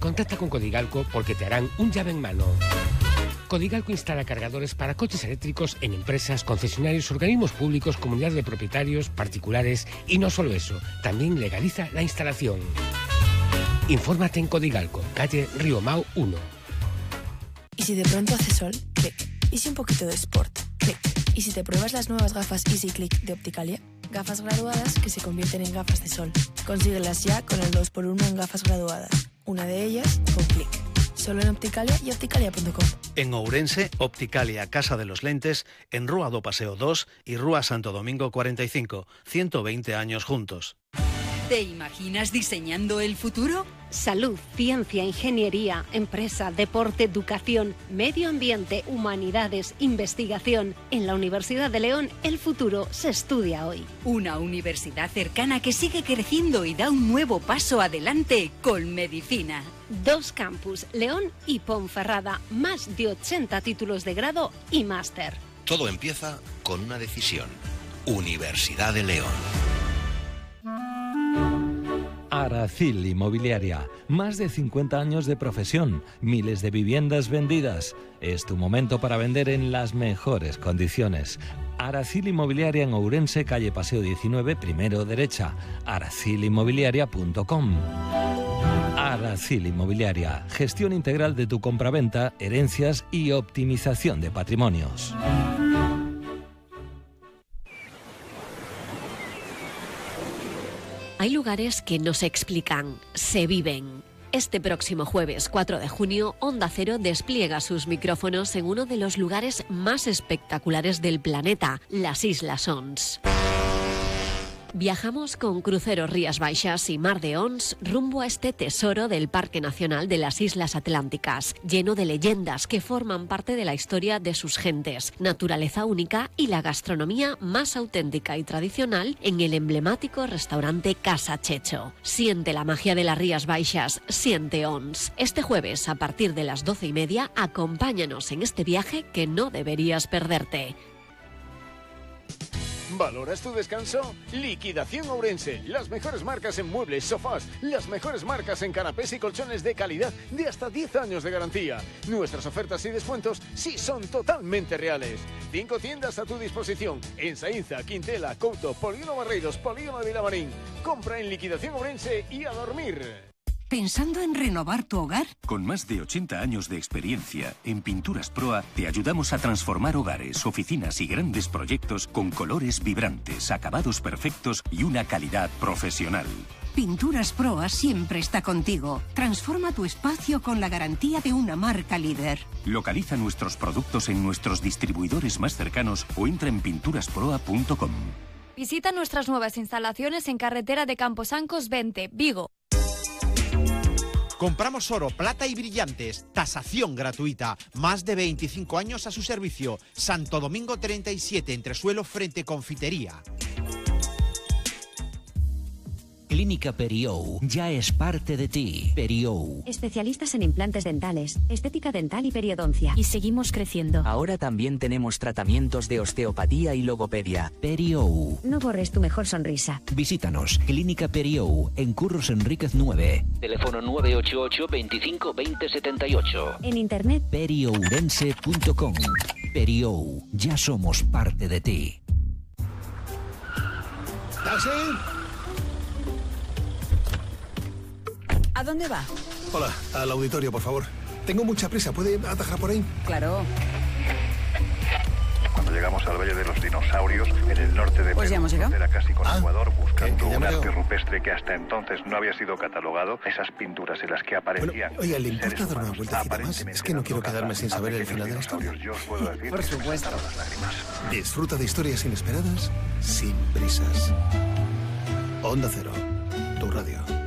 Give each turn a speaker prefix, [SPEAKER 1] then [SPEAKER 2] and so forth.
[SPEAKER 1] Contacta con Codigalco porque te harán un llave en mano. Codigalco instala cargadores para coches eléctricos en empresas, concesionarios, organismos públicos, comunidades de propietarios, particulares y no solo eso, también legaliza la instalación. Infórmate en Codigalco, calle Río Mau 1.
[SPEAKER 2] ¿Y si de pronto hace sol? Clic. ¿Y si un poquito de sport? Clic. ¿Y si te pruebas las nuevas gafas Easy Click de Opticalia? Gafas graduadas que se convierten en gafas de sol. Consíguelas ya con el 2x1 en gafas graduadas. Una de ellas con Clic. Solo en Opticalia y opticalia.com.
[SPEAKER 3] En Ourense, Opticalia Casa de los Lentes, en Rúa do Paseo 2 y Rúa Santo Domingo 45. 120 años juntos.
[SPEAKER 4] ¿Te imaginas diseñando el futuro?
[SPEAKER 5] Salud, ciencia, ingeniería, empresa, deporte, educación, medio ambiente, humanidades, investigación. En la Universidad de León, el futuro se estudia hoy.
[SPEAKER 4] Una universidad cercana que sigue creciendo y da un nuevo paso adelante con medicina.
[SPEAKER 5] 2 campus, León y Ponferrada, más de 80 títulos de grado y máster.
[SPEAKER 6] Todo empieza con una decisión. Universidad de León.
[SPEAKER 7] Aracil Inmobiliaria, más de 50 años de profesión, miles de viviendas vendidas. Es tu momento para vender en las mejores condiciones. Aracil Inmobiliaria en Ourense, calle Paseo 19, primero derecha. aracilinmobiliaria.com. Aracil Inmobiliaria, gestión integral de tu compraventa, herencias y optimización de patrimonios.
[SPEAKER 8] Hay lugares que no se explican, se viven. Este próximo jueves 4 de junio, Onda Cero despliega sus micrófonos en uno de los lugares más espectaculares del planeta, las Islas Ons. Viajamos con cruceros Rías Baixas y Mar de Ons rumbo a este tesoro del Parque Nacional de las Islas Atlánticas, lleno de leyendas que forman parte de la historia de sus gentes, naturaleza única y la gastronomía más auténtica y tradicional en el emblemático restaurante Casa Checho. Siente la magia de las Rías Baixas, siente Ons. Este jueves, a partir de las 12:30, acompáñanos en este viaje que no deberías perderte.
[SPEAKER 9] ¿Valoras tu descanso? Liquidación Ourense. Las mejores marcas en muebles, sofás, las mejores marcas en canapés y colchones de calidad de hasta 10 años de garantía. Nuestras ofertas y descuentos sí son totalmente reales. 5 tiendas a tu disposición en Saínza, Quintela, Couto, Polígono Barreiros, Polígono de Vilamarín. Compra en Liquidación Ourense y a dormir.
[SPEAKER 10] ¿Pensando en renovar tu hogar?
[SPEAKER 11] Con más de 80 años de experiencia, en Pinturas Proa te ayudamos a transformar hogares, oficinas y grandes proyectos con colores vibrantes, acabados perfectos y una calidad profesional.
[SPEAKER 10] Pinturas Proa siempre está contigo. Transforma tu espacio con la garantía de una marca líder.
[SPEAKER 11] Localiza nuestros productos en nuestros distribuidores más cercanos o entra en pinturasproa.com.
[SPEAKER 12] Visita nuestras nuevas instalaciones en carretera de Camposancos 20, Vigo.
[SPEAKER 13] Compramos oro, plata y brillantes. Tasación gratuita. Más de 25 años a su servicio. Santo Domingo 37, entresuelo frente Confitería.
[SPEAKER 14] Clínica Periou ya es parte de ti. Periou.
[SPEAKER 15] Especialistas en implantes dentales, estética dental y periodoncia. Y seguimos creciendo.
[SPEAKER 14] Ahora también tenemos tratamientos de osteopatía y logopedia. Periou.
[SPEAKER 15] No borres tu mejor sonrisa.
[SPEAKER 14] Visítanos. Clínica Periou en Curros Enríquez 9.
[SPEAKER 16] Teléfono 988 25 20 78.
[SPEAKER 15] En internet
[SPEAKER 14] periourense.com. Periou. Ya somos parte de ti.
[SPEAKER 13] ¿Taxi?
[SPEAKER 12] ¿A dónde va?
[SPEAKER 17] Hola, al auditorio, por favor. Tengo mucha prisa, ¿puede atajar por ahí?
[SPEAKER 12] Claro.
[SPEAKER 18] Cuando llegamos al Valle de los Dinosaurios, en el norte de
[SPEAKER 12] Pues ya hemos llegado.
[SPEAKER 18] Era casi con Ecuador, buscando un arte
[SPEAKER 17] llegado.
[SPEAKER 18] rupestre que hasta entonces no había sido catalogado, esas pinturas en las que aparecían.
[SPEAKER 17] Oiga, ¿le importa dar una vueltecita más? Es que no quiero quedarme sin saber el final de la historia.
[SPEAKER 12] Por supuesto.
[SPEAKER 17] Disfruta de historias inesperadas, sin prisas. Onda Cero, tu radio.